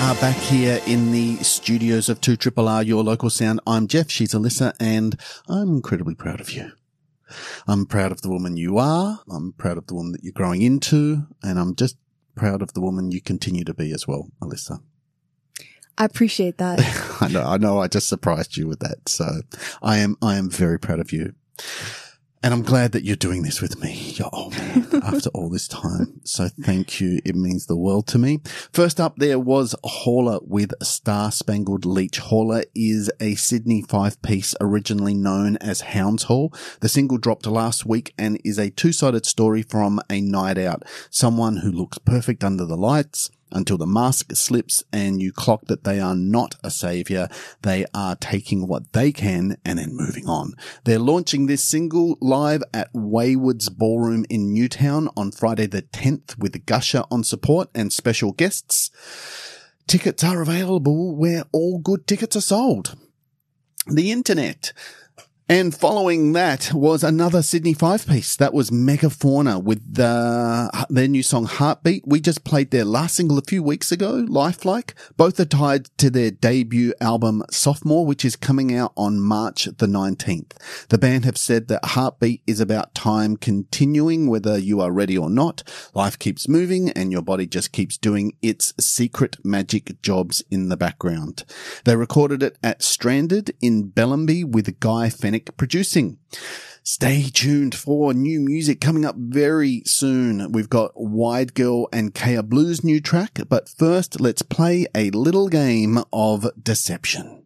are back here in the studios of 2RRR, your local sound. I'm Jeff, she's Alyssa, and I'm incredibly proud of you. I'm proud of the woman you are. I'm proud of the woman that you're growing into, and I'm just proud of the woman you continue to be as well, Alyssa. I appreciate that. I know. I just surprised you with that. So I am very proud of you. And I'm glad that you're doing this with me, your old man, after all this time. So thank you. It means the world to me. First up there was Hauler with Star Spangled Leech. Hauler is a Sydney 5-piece originally known as Hounds Hall. The single dropped last week and is a two-sided story from a night out. Someone who looks perfect under the lights until the mask slips and you clock that they are not a savior. They are taking what they can and then moving on. They're launching this single live at Wayward's Ballroom in Newtown on Friday the 10th with Gusher on support and special guests. Tickets are available where all good tickets are sold. The internet. And following that was another Sydney 5-piece. That was Megafauna with their new song Heartbeat. We just played their last single a few weeks ago, Lifelike. Both are tied to their debut album Sophomore, which is coming out on March the 19th. The band have said that Heartbeat is about time continuing, whether you are ready or not. Life keeps moving and your body just keeps doing its secret magic jobs in the background. They recorded it at Stranded in Bellamby with Guy Fennick producing. Stay tuned for new music coming up very soon. We've got Wide Girl and Kaya Blue's new track, but first let's play a little game of deception.